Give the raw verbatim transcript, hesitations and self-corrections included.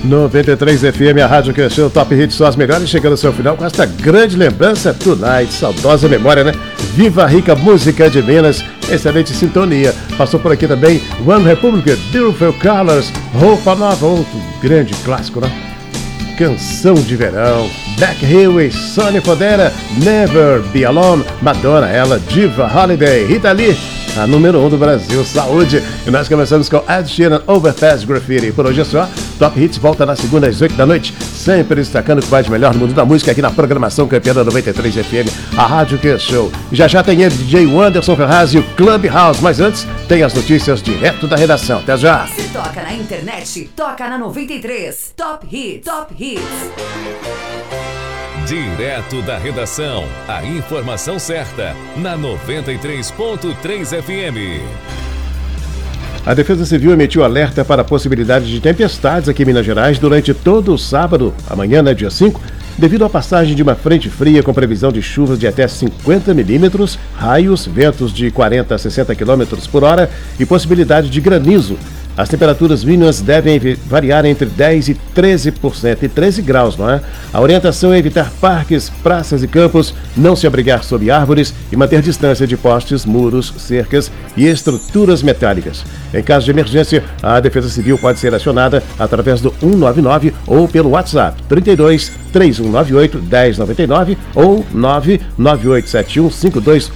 noventa e três F M, a rádio que achou Top Hits, só as melhores, chegando ao seu final com esta grande lembrança, Tonight, saudosa memória, né? Viva a rica música de Minas, excelente sintonia. Passou por aqui também One Republic, Beautiful Colors, Roupa Nova, outro grande clássico, né? Canção de Verão, Back Hill, Sonny Fodera, Never Be Alone, Madonna, ela, Diva Holiday, Rita Lee, a número um do Brasil, saúde. E nós começamos com Ed Sheeran, Overpass Graffiti. Por hoje é só, Top Hits volta na segunda às oito da noite, sempre destacando o que vai de melhor no mundo da música aqui na programação campeã da noventa e três F M, a rádio que show. Já já tem ele, D J Anderson Ferraz e o Clubhouse, mas antes tem as notícias direto da redação. Até já! Se toca na internet, toca na noventa e três. Top Hits, Top Hits. Direto da redação, a informação certa, na noventa e três ponto três F M. A Defesa Civil emitiu alerta para a possibilidade de tempestades aqui em Minas Gerais durante todo o sábado, amanhã, né, dia cinco, devido à passagem de uma frente fria com previsão de chuvas de até cinquenta milímetros, raios, ventos de quarenta a sessenta quilômetros por hora e possibilidade de granizo. As temperaturas mínimas devem variar entre dez e treze por cento e treze graus, não é? A orientação é evitar parques, praças e campos, não se abrigar sob árvores e manter distância de postes, muros, cercas e estruturas metálicas. Em caso de emergência, a Defesa Civil pode ser acionada através do um nove nove ou pelo WhatsApp trinta e dois, três um nove oito, um zero nove nove ou nove nove oito sete um cinco dois